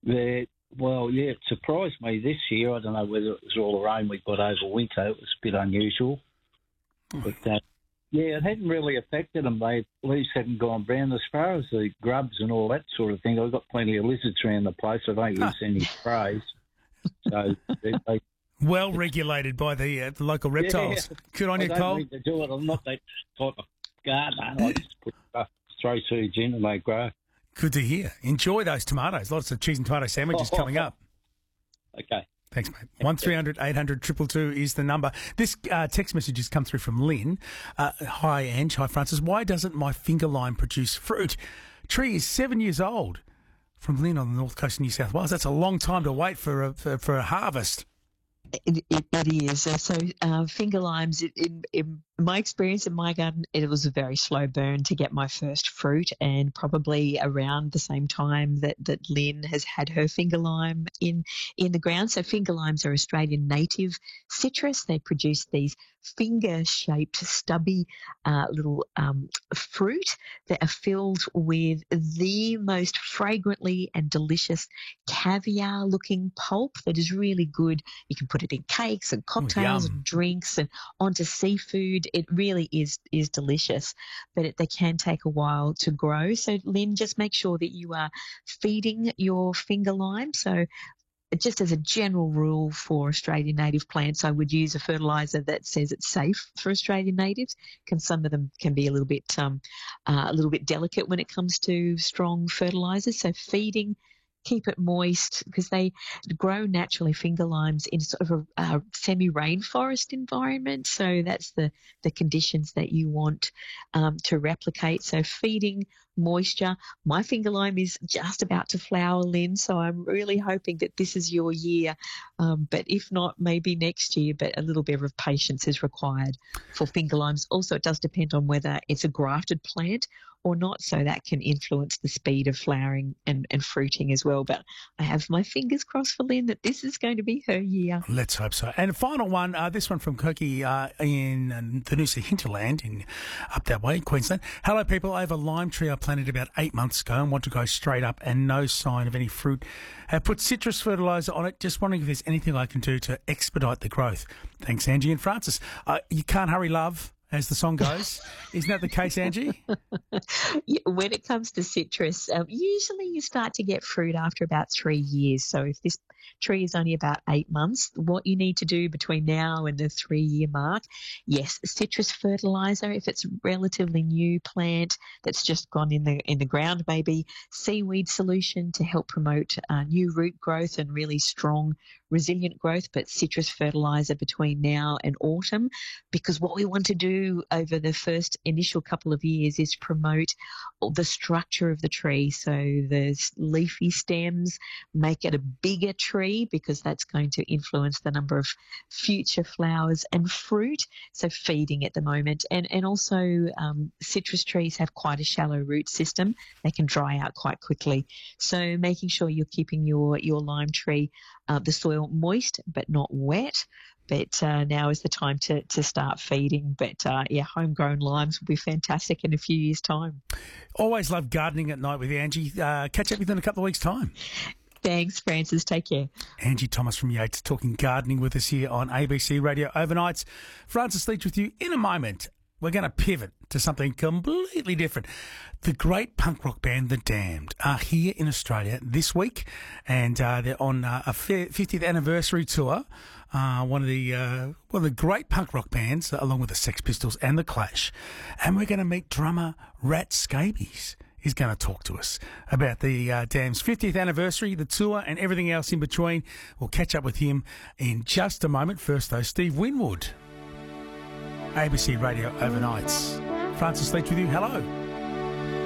Well, yeah, it surprised me this year. I don't know whether it was all the rain we got over winter. It was a bit unusual. But, yeah, it hadn't really affected them. Their leaves hadn't gone brown. As far as the grubs and all that sort of thing, I've got plenty of lizards around the place. I don't use any sprays. So they well regulated by the local reptiles. Yeah, Good on you, I Cole. don't need to do it. I'm not that type of gardener. I just throw seeds in and they grow. Good to hear. Enjoy those tomatoes. Lots of cheese and tomato sandwiches coming up. Okay. Thanks, mate. 1300 800 222 is the number. This text message has come through from Lynn. Hi, Ange. Hi, Francis. Why doesn't my finger lime produce fruit? Tree is 7 years old. From Lynn on the north coast of New South Wales. That's a long time to wait for a harvest. It is. So finger limes, in my experience in my garden, it was a very slow burn to get my first fruit, and probably around the same time that Lynn has had her finger lime in the ground. So finger limes are Australian native citrus. They produce these finger-shaped, stubby little fruit that are filled with the most fragrantly and delicious caviar-looking pulp that is really good. You can put it in cakes and cocktails and drinks and onto seafood. It really is delicious, but they can take a while to grow. So, Lynn, just make sure that you are feeding your finger lime. So, just as a general rule for Australian native plants, I would use a fertiliser that says it's safe for Australian natives. Some of them can be a little bit delicate when it comes to strong fertilisers. So feeding, keep it moist, because they grow naturally, finger limes, in sort of a semi-rainforest environment. So that's the conditions that you want to replicate. So feeding, moisture. My finger lime is just about to flower, Lynn, so I'm really hoping that this is your year. But if not, maybe next year. But a little bit of patience is required for finger limes. Also, it does depend on whether it's a grafted plant or not, so that can influence the speed of flowering and fruiting as well. But I have my fingers crossed for Lynn that this is going to be her year. Let's hope so. And a final one, this one from Koki in the Noosa hinterland up that way in Queensland. Hello, people. I have a lime tree I planted about 8 months ago and want to go straight up and no sign of any fruit. I put citrus fertiliser on it. Just wondering if there's anything I can do to expedite the growth. Thanks, Angie and Francis. You can't hurry love, as the song goes. Isn't that the case, Angie? When it comes to citrus, usually you start to get fruit after about 3 years. So if this tree is only about 8 months, what you need to do between now and the 3-year mark, yes, citrus fertiliser. If it's a relatively new plant that's just gone in the ground, maybe seaweed solution to help promote new root growth and really strong, resilient growth, but citrus fertiliser between now and autumn, because what we want to do over the first initial couple of years is promote the structure of the tree. So the leafy stems, make it a bigger tree, because that's going to influence the number of future flowers and fruit. So feeding at the moment. And also citrus trees have quite a shallow root system. They can dry out quite quickly. So making sure you're keeping your lime tree, the soil moist but not wet. But now is the time to start feeding. But, homegrown limes will be fantastic in a few years' time. Always love gardening at night with Angie. Catch up with you in a couple of weeks' time. Thanks, Francis. Take care. Angie Thomas from Yates talking gardening with us here on ABC Radio Overnights. Francis Leach with you in a moment. We're going to pivot to something completely different. The great punk rock band The Damned are here in Australia this week, and they're on a 50th anniversary tour. One of the great punk rock bands, along with the Sex Pistols and the Clash. And we're going to meet drummer Rat Scabies. He's going to talk to us about the Damned's 50th anniversary, the tour, and everything else in between. We'll catch up with him in just a moment. First, though, Steve Winwood. ABC Radio Overnights. Francis Leach with you. Hello.